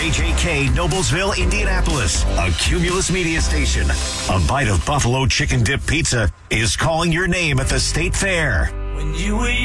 KJK, Noblesville, Indianapolis, a Cumulus media station. A bite of buffalo chicken dip pizza is calling your name at the State Fair. When you were